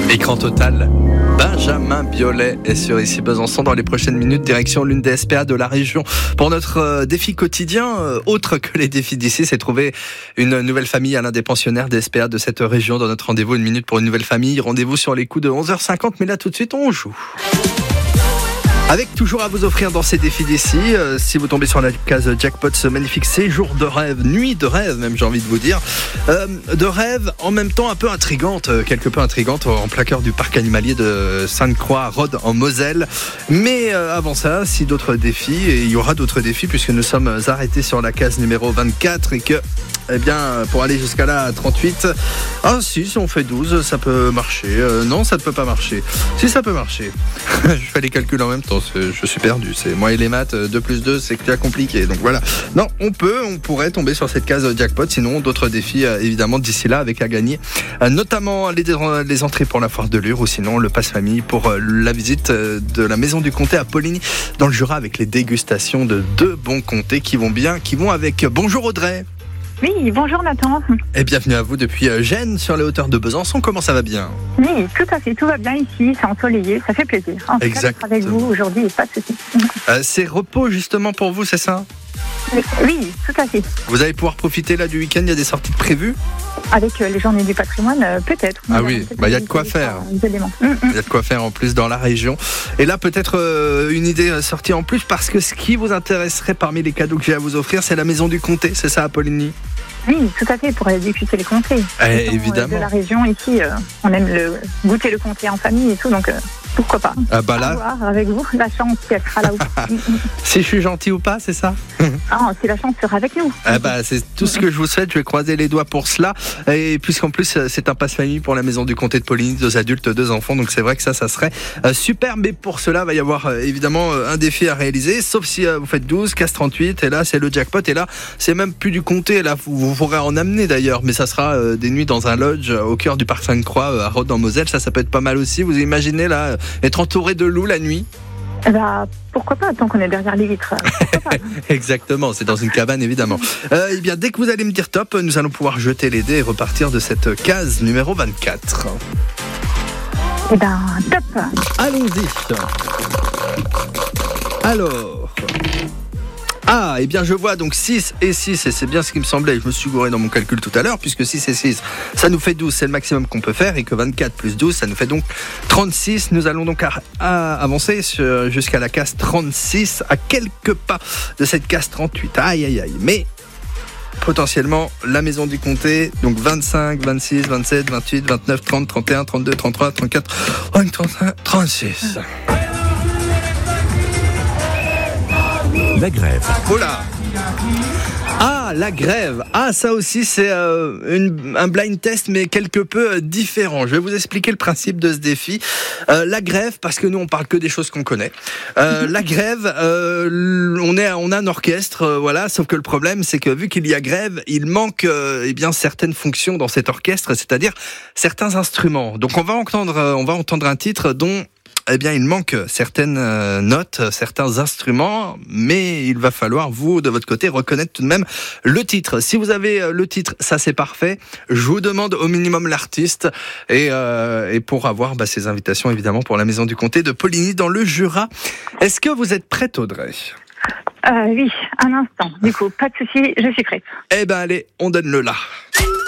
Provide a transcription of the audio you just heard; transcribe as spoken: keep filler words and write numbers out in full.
Écran total. Benjamin Biolay est sur Ici Besançon. Dans les prochaines minutes, direction l'une des S P A de la région. Pour notre euh, défi quotidien, euh, autre que les défis d'ici, c'est trouver une nouvelle famille à l'un des pensionnaires des S P A de cette région. Dans notre rendez-vous, une minute pour une nouvelle famille. Rendez-vous sur les coups de onze heures cinquante. Mais là, tout de suite, on joue. Avec toujours à vous offrir dans ces défis d'ici, euh, si vous tombez sur la case jackpot, ce magnifique séjour de rêve, nuit de rêve même, j'ai envie de vous dire, euh, de rêve en même temps un peu intrigante, euh, quelque peu intrigante, en plein cœur du parc animalier de Sainte-Croix à Rhodes en Moselle. Mais euh, avant ça, si d'autres défis, et il y aura d'autres défis puisque nous sommes arrêtés sur la case numéro vingt-quatre et que, eh bien, pour aller jusqu'à là à trente-huit, ah si, si on fait douze, ça peut marcher. Euh, non, ça ne peut pas marcher. Si, ça peut marcher. Je fais les calculs en même temps. Je suis perdu, c'est moi et les maths, deux plus deux c'est déjà compliqué, donc voilà. Non, on peut, on pourrait tomber sur cette case jackpot, sinon d'autres défis évidemment d'ici là avec à gagner, notamment les, les entrées pour la foire de Lure ou sinon le passe famille pour la visite de la maison du comté à Poligny dans le Jura avec les dégustations de deux bons comtés qui vont bien, qui vont avec. Bonjour Audrey. Oui, bonjour Nathan. Et bienvenue à vous depuis Gênes, sur les hauteurs de Besançon. Comment ça va bien ? Oui, tout à fait, tout va bien ici, c'est ensoleillé, ça fait plaisir. En tout cas, d'être avec vous aujourd'hui, pas de souci. Euh, c'est repos justement pour vous, c'est ça ? Oui, tout à fait. Vous allez pouvoir profiter là du week-end, il y a des sorties prévues ? Avec euh, les journées du patrimoine, euh, peut-être. Ah oui, il bah, y a de quoi faire. Il y a de quoi faire en plus dans la région. Et là, peut-être euh, une idée sortie en plus, parce que ce qui vous intéresserait parmi les cadeaux que j'ai à vous offrir, c'est la maison du comté, c'est ça à Poligny ? Oui, tout à fait, pour aller déguster les comtés. Eh, évidemment. De la région ici, euh, on aime le, goûter le comté en famille et tout, donc euh, pourquoi pas. Ah bah là. Voir avec vous, la chance qui sera là. Où... Si je suis gentil ou pas, c'est ça ? Ah, si la chance sera avec nous. Ah bah, c'est tout ce que je vous souhaite, je vais croiser les doigts pour cela. Et puisqu'en plus, c'est un passe-famille pour la maison du comté de Poligny, deux adultes, deux enfants, donc c'est vrai que ça, ça serait euh, super. Mais pour cela, il va y avoir euh, évidemment euh, un défi à réaliser, sauf si euh, vous faites douze, case trente-huit, et là, c'est le jackpot. Et là, c'est même plus du comté, là, vous, vous pourrez en amener d'ailleurs, mais ça sera euh, des nuits dans un lodge euh, au cœur du parc Sainte-Croix euh, à Rhodes en Moselle. Ça, ça peut être pas mal aussi. Vous imaginez là, euh, être entouré de loups la nuit ? Bah, pourquoi pas, tant qu'on est derrière les vitres. Exactement, c'est dans une cabane évidemment. Euh, eh bien, dès que vous allez me dire top, nous allons pouvoir jeter les dés et repartir de cette case numéro vingt-quatre. Eh ben, top. Allons-y. Alors... Ah, eh bien je vois donc six et six, et c'est bien ce qui me semblait, je me suis gouré dans mon calcul tout à l'heure, puisque six et six, ça nous fait douze, c'est le maximum qu'on peut faire, et que vingt-quatre plus douze, ça nous fait donc trente-six. Nous allons donc à, à avancer sur, jusqu'à la case trente-six, à quelques pas de cette case trente-huit. Aïe, aïe, aïe, mais potentiellement la maison du comté, donc vingt-cinq, vingt-six, vingt-sept, vingt-huit, vingt-neuf, trente, trente et un, trente-deux, trente-trois, trente-quatre, trente-cinq, trente-six. La grève. Oh là! Ah, la grève. Ah, ça aussi, c'est euh, une, un blind test, mais quelque peu euh, différent. Je vais vous expliquer le principe de ce défi. Euh, la grève, parce que nous, on parle que des choses qu'on connaît. Euh, la grève, euh, on, est, on a un orchestre, euh, voilà, sauf que le problème, c'est que vu qu'il y a grève, il manque euh, eh bien, certaines fonctions dans cet orchestre, c'est-à-dire certains instruments. Donc, on va entendre, euh, on va entendre un titre dont... Eh bien, il manque certaines notes, certains instruments, mais il va falloir, vous, de votre côté, reconnaître tout de même le titre. Si vous avez le titre, ça c'est parfait. Je vous demande au minimum l'artiste, et, euh, et pour avoir bah, ces invitations, évidemment, pour la maison du comté de Poligny dans le Jura. Est-ce que vous êtes prête, Audrey ? euh, Oui, un instant. Du coup, pas de souci, je suis prête. Eh ben allez, on donne le là.